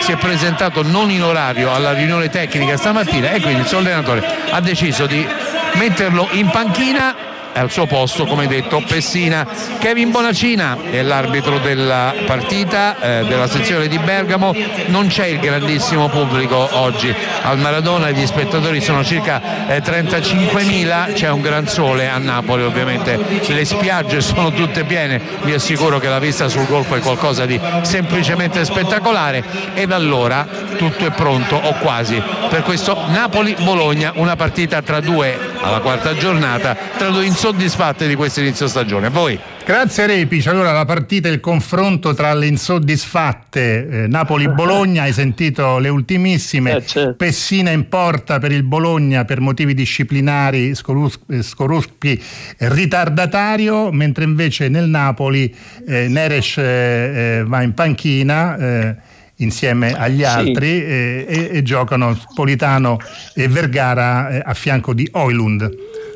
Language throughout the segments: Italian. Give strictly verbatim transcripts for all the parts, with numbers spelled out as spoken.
si è presentato non in orario alla riunione tecnica stamattina e quindi il suo allenatore ha deciso di metterlo in panchina. Al suo posto, come detto, Pessina. Kevin Bonacina è l'arbitro della partita eh, della sezione di Bergamo. Non c'è il grandissimo pubblico oggi al Maradona, gli spettatori sono circa eh, trentacinquemila, c'è un gran sole a Napoli, ovviamente le spiagge sono tutte piene, vi assicuro che la vista sul golfo è qualcosa di semplicemente spettacolare ed allora tutto è pronto o quasi per questo Napoli-Bologna, una partita tra due alla quarta giornata, tra due insoddisfatte di questo inizio stagione. A voi. Grazie Repic. Allora la partita, il confronto tra le insoddisfatte, eh, Napoli-Bologna, hai sentito le ultimissime. Eh, certo. Pessina in porta per il Bologna per motivi disciplinari, Skorupski, Skorupski ritardatario, mentre invece nel Napoli eh, Neres eh, eh, va in panchina eh, insieme agli altri sì. eh, e, e giocano Politano e Vergara eh, a fianco di Højlund.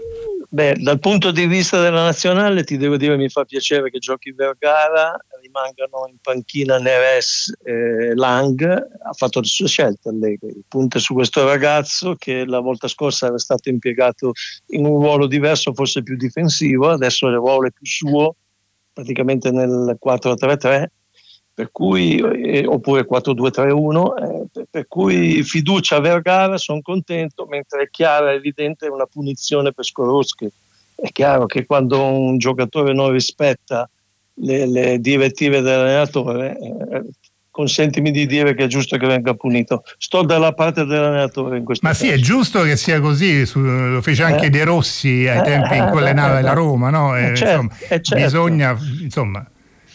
Beh, dal punto di vista della nazionale ti devo dire mi fa piacere che giochi Vergara, rimangano in panchina Neres e Lang. Ha fatto le sue scelte Allegri, punta su questo ragazzo che la volta scorsa era stato impiegato in un ruolo diverso, forse più difensivo, adesso il ruolo è più suo, praticamente nel quattro tre tre, per cui eh, oppure quattro due tre uno, eh, per, per cui fiducia a Vergara, sono contento, mentre è chiara, è evidente una punizione per Skorupski. È chiaro che quando un giocatore non rispetta le, le direttive dell'allenatore, eh, consentimi di dire che è giusto che venga punito. Sto dalla parte dell'allenatore in questo Ma caso. sì, è giusto che sia così, su, lo fece anche eh, De Rossi ai tempi eh, in quelle navi della Roma, no? Eh, certo, insomma, certo. Bisogna, insomma...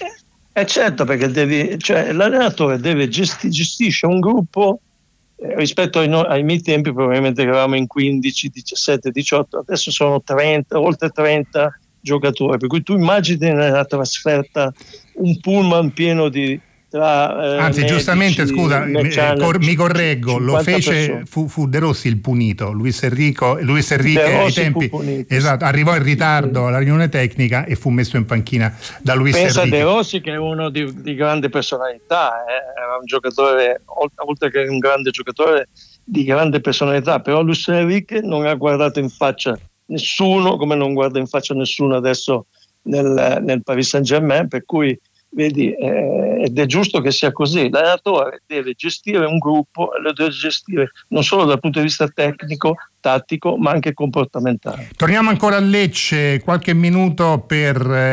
Eh certo, perché devi, cioè, l'allenatore deve gesti, gestisce un gruppo eh, rispetto ai, no, ai miei tempi probabilmente eravamo in quindici, diciassette, diciotto, adesso sono trenta, oltre trenta giocatori, per cui tu immagini nella trasferta un pullman pieno di tra eh, anzi medici, giustamente scusa meccanici, cor- mi correggo, lo fece fu, fu De Rossi il punito, Luis Enrico Luis Enrique ai tempi esatto, arrivò in ritardo alla riunione tecnica e fu messo in panchina da Luis Pensa Enrique. De Rossi che è uno di, di grande personalità, eh? Era un giocatore, oltre che un grande giocatore di grande personalità, però Luis Enrique non ha guardato in faccia nessuno, come non guarda in faccia nessuno adesso nel, nel Paris Saint-Germain, per cui vedi, eh, ed è giusto che sia così. L'allenatore deve gestire un gruppo, lo deve gestire non solo dal punto di vista tecnico, tattico, ma anche comportamentale. Torniamo ancora a Lecce, qualche minuto per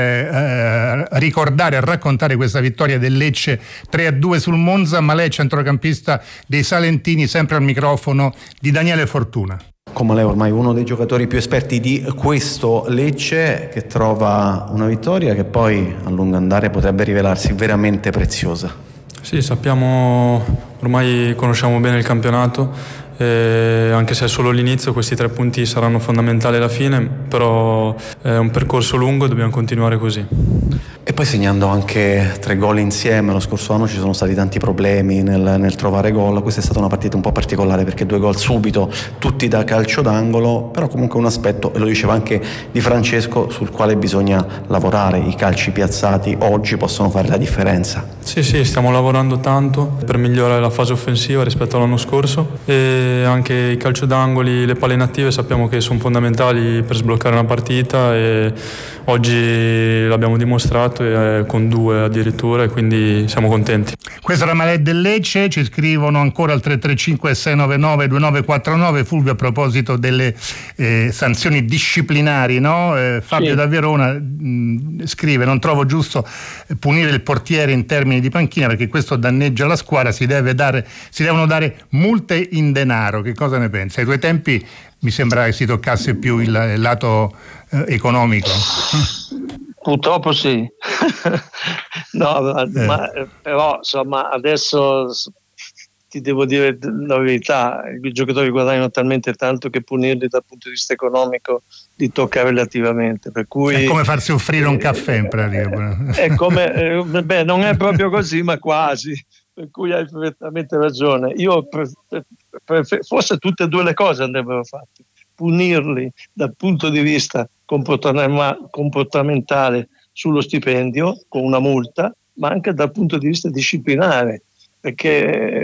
eh, ricordare e raccontare questa vittoria del Lecce tre a due sul Monza, ma lei è centrocampista dei Salentini, sempre al microfono di Daniele Fortuna. Come lei ormai uno dei giocatori più esperti di questo Lecce, che trova una vittoria che poi a lungo andare potrebbe rivelarsi veramente preziosa. Sì, sappiamo, ormai conosciamo bene il campionato, eh, anche se è solo l'inizio, questi tre punti saranno fondamentali alla fine, però è un percorso lungo e dobbiamo continuare così. E poi segnando anche tre gol insieme, lo scorso anno ci sono stati tanti problemi nel, nel trovare gol, questa è stata una partita un po' particolare perché due gol subito, tutti da calcio d'angolo, però comunque un aspetto, e lo diceva anche Di Francesco, sul quale bisogna lavorare, i calci piazzati oggi possono fare la differenza. Sì, sì, stiamo lavorando tanto per migliorare la fase offensiva rispetto all'anno scorso e anche i calcio d'angoli, le palle inattive sappiamo che sono fondamentali per sbloccare una partita e oggi l'abbiamo dimostrato e con due addirittura e quindi siamo contenti. Questa è la Malè del Lecce, ci scrivono ancora al tre tre cinque sei nove nove due nove quattro nove. Fulvio, a proposito delle eh, sanzioni disciplinari, no? eh, Fabio sì. da Verona mh, scrive: non trovo giusto punire il portiere in termini di panchina perché questo danneggia la squadra, si deve dare, si devono dare multe in denaro. Che cosa ne pensi? Ai tuoi tempi mi sembra che si toccasse più il, il lato eh, economico. Purtroppo sì. No, eh. ma, però insomma adesso ti devo dire la verità, i giocatori guadagnano talmente tanto che punirli dal punto di vista economico li tocca relativamente, per cui è come farsi offrire un caffè in pratica. È come, eh, beh, non è proprio così, ma quasi, per cui hai perfettamente ragione. Io pre- pre- forse tutte e due le cose andrebbero fatte, punirli dal punto di vista comportamentale sullo stipendio con una multa, ma anche dal punto di vista disciplinare, perché